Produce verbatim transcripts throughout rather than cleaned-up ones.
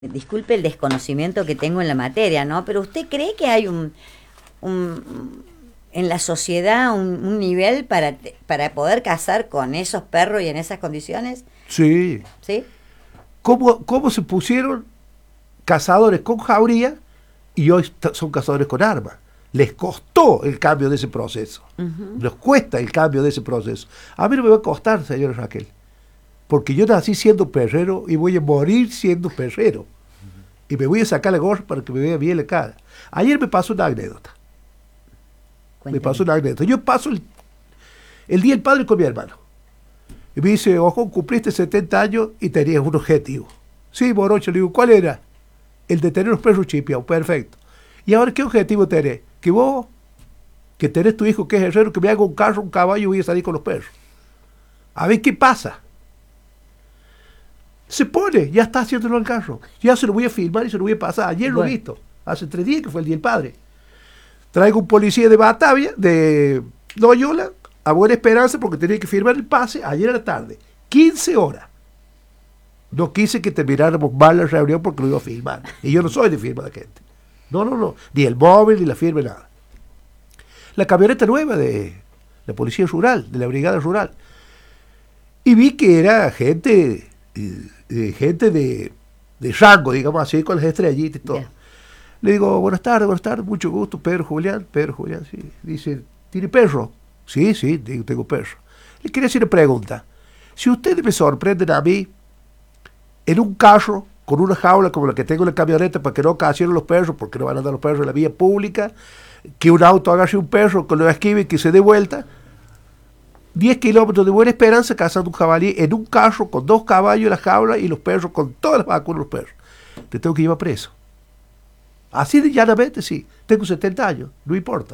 Disculpe el desconocimiento que tengo en la materia, ¿no? Pero ¿usted cree que hay un, un en la sociedad un, un nivel para, para poder cazar con esos perros y en esas condiciones? Sí. ¿Sí? ¿Cómo, cómo se pusieron cazadores con jauría y hoy son cazadores con armas? Les costó el cambio de ese proceso. Uh-huh. Les cuesta el cambio de ese proceso. A mí no me va a costar, señor Raquel, porque yo nací siendo perrero y voy a morir siendo perrero. Y me voy a sacar la gorra para que me vea bien la cara. Ayer me pasó una anécdota. Cuéntame. Me pasó una anécdota. Yo paso el, el Día del Padre con mi hermano. Y me dice, ojo, cumpliste setenta años y tenías un objetivo. Sí, Morocho, le digo, ¿cuál era? El de tener los perros chipeados. Perfecto. ¿Y ahora qué objetivo tenés? Que vos, que tenés tu hijo que es herrero, que me haga un carro, un caballo y voy a salir con los perros. A ver qué pasa. Se pone, ya está haciéndolo al carro. Ya se lo voy a filmar y se lo voy a pasar. Ayer bueno. Lo he visto. Hace tres días que fue el Día del Padre. Traigo un policía de Batavia, de Loyola, a Buena Esperanza, porque tenía que firmar el pase ayer a la tarde. quince horas. No quise que termináramos mal la reunión porque lo iba a filmar. Y yo no soy de firma de gente. No, no, no. Ni el móvil, ni la firma, nada. La camioneta nueva de la Policía Rural, de la Brigada Rural. Y vi que era gente... de gente de, de rango, digamos así, con las estrellitas y todo. Yeah. Le digo, buenas tardes, buenas tardes, mucho gusto, Pedro Julián, Pedro Julián, sí. Dice, ¿tiene perro? Sí, sí, digo, tengo perro. Le quería hacer una pregunta. Si ustedes me sorprenden a mí en un carro con una jaula como la que tengo en la camioneta para que no ocasionen los perros, porque no van a andar los perros en la vía pública, que un auto agarre un perro, que lo esquive y que se dé vuelta, diez kilómetros de Buena Esperanza cazando un jabalí en un carro con dos caballos en la jaula y los perros con todas las vacunas los perros. Te tengo que llevar preso. Así de llanamente, sí. Tengo setenta años, no importa.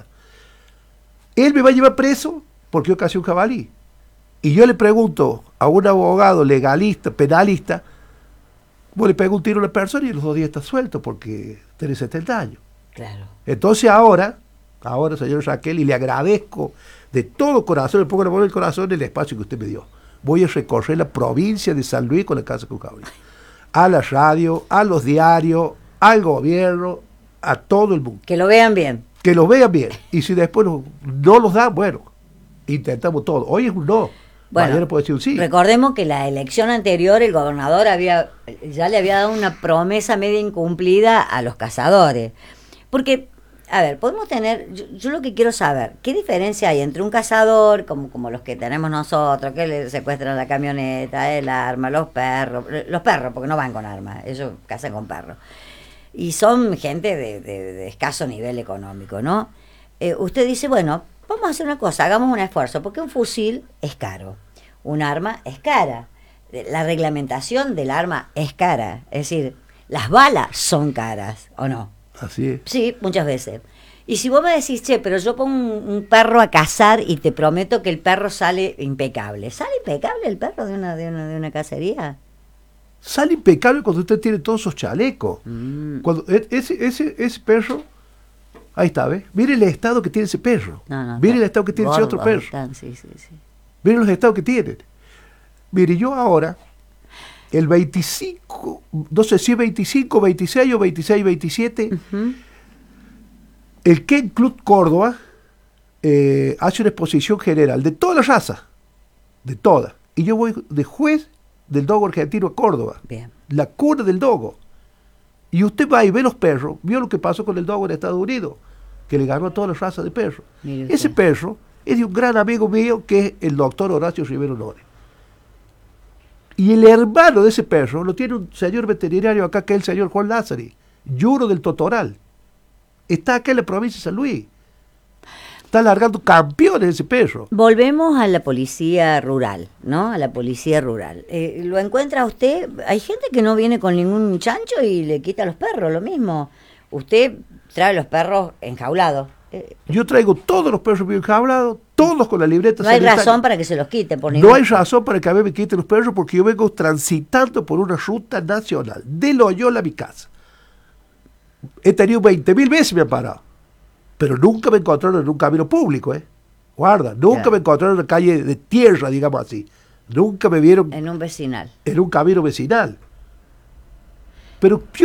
Él me va a llevar preso porque yo cazé un jabalí. Y yo le pregunto a un abogado legalista, penalista, vos le pego un tiro a la persona y los dos días está suelto porque tiene setenta años. Claro. Entonces ahora, ahora, señor Raquel, y le agradezco de todo corazón, le pongo la mano en el corazón el espacio que usted me dio. Voy a recorrer la provincia de San Luis con la Casa con Jabalí. A la radio, a los diarios, al gobierno, a todo el mundo. Que lo vean bien. Que lo vean bien. Y si después no, no los dan, bueno, intentamos todo. Hoy es un no. Bueno, mañana puede ser un sí. Recordemos que la elección anterior el gobernador había ya le había dado una promesa media incumplida a los cazadores. Porque... A ver, podemos tener, yo, yo lo que quiero saber, ¿qué diferencia hay entre un cazador, como, como los que tenemos nosotros, que le secuestran la camioneta, el arma, los perros, los perros, porque no van con armas, ellos cazan con perros, y son gente de, de, de escaso nivel económico, ¿no? Eh, usted dice, bueno, vamos a hacer una cosa, hagamos un esfuerzo, porque un fusil es caro, un arma es cara, la reglamentación del arma es cara, es decir, las balas son caras, ¿o no? Así es. Sí, muchas veces. Y si vos me decís, che, pero yo pongo un, un perro a cazar y te prometo que el perro sale impecable. ¿Sale impecable el perro de una, de una, de una cacería? Sale impecable cuando usted tiene todos esos chalecos. Mm. Cuando ese, ese, ese perro, ahí está, ¿ves? Mire el estado que tiene ese perro. No, no, Mire el estado que tiene ese otro perro. Están, sí, sí, sí. Mire los estados que tienen. Mire, yo ahora... El veinticinco, no sé si es veinticinco, veintiséis o veintiséis, veintisiete, uh-huh. El Kennel Club Córdoba eh, hace una exposición general de toda la raza, de todas. Y yo voy de juez del dogo argentino a Córdoba, Bien. La cuna del dogo. Y usted va y ve los perros, vio lo que pasó con el dogo en Estados Unidos, que le ganó a todas las razas de perros. Ese perro es de un gran amigo mío que es el doctor Horacio Rivero Lore. Y el hermano de ese perro lo tiene un señor veterinario acá, que es el señor Juan Lázari, Yuro del Totoral. Está acá en la provincia de San Luis. Está largando campeones ese perro. Volvemos a la policía rural, ¿no? A la policía rural. Eh, ¿Lo encuentra usted? Hay gente que no viene con ningún chancho y le quita a los perros, lo mismo. Usted trae los perros enjaulados. Yo traigo todos los perros bien enjaulados, todos con la libreta No hay sanitaria. Razón para que se los quiten. Por no hay razón para que a mí me quiten los perros porque yo vengo transitando por una ruta nacional, de Loyola a mi casa. He tenido veinte mil veces me han parado, pero nunca me encontraron en un camino público, ¿eh? Guarda, nunca yeah. me encontraron en una calle de tierra, digamos así. Nunca me vieron... En un vecinal. En un camino vecinal. Pero